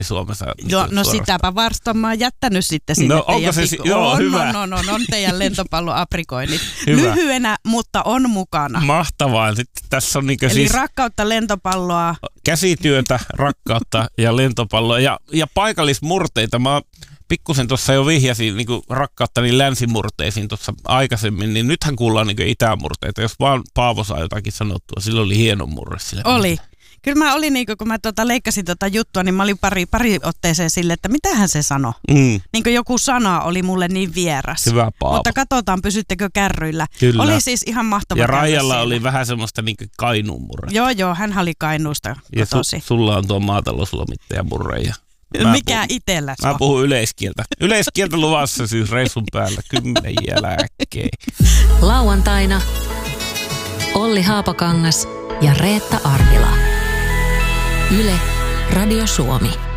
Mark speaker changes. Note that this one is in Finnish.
Speaker 1: Suomessa.
Speaker 2: Joo, no sitäpä varston mä oon jättänyt sitten sinne.
Speaker 1: No onko se, joo, hyvä.
Speaker 2: On teidän lentopalloaprikoinnit. Lyhyenä, mutta on mukana.
Speaker 1: Mahtavaa. Sitten tässä on
Speaker 2: eli siis rakkautta, lentopalloa.
Speaker 1: Käsityötä, rakkautta ja lentopalloa ja paikallismurteita. Mä pikkusen tuossa jo vihjasin niin rakkauttani länsimurteisiin tuossa aikaisemmin, niin nythän kuullaan niin itämurteita. Jos vaan Paavo saa jotakin sanottua, silloin oli hieno murre sille.
Speaker 2: Oli. Kyllä mä olin, kun mä leikkasin juttua, niin mä olin pari otteeseen sille, että mitähän se sanoi. Joku sana oli mulle niin vieras.
Speaker 1: Hyvä Paavo.
Speaker 2: Mutta katsotaan, pysyttekö kärryillä.
Speaker 1: Kyllä.
Speaker 2: Oli siis ihan mahtava.
Speaker 1: Ja Raijalla oli vähän semmoista niin Kainuun murretta.
Speaker 2: Joo, hän oli Kainuusta kotosi.
Speaker 1: Ja sulla on tuo maatalouslomittaja murre.
Speaker 2: Mikä itellä?
Speaker 1: Mä puhun yleiskieltä. Yleiskieltä luvassa siis reissun päällä 10 jälkeen.
Speaker 3: Lauantaina Olli Haapakangas ja Reetta Arvila. Yle, Radio Suomi.